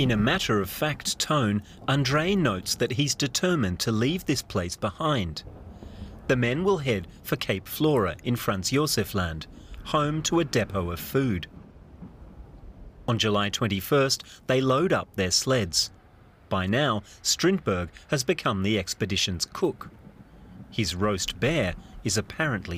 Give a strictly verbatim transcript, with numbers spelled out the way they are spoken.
In a matter-of-fact tone, Andrei notes that he's determined to leave this place behind. The men will head for Cape Flora in Franz Josef Land, home to a depot of food. On July twenty-first, they load up their sleds. By now, Strindberg has become the expedition's cook. His roast bear is apparently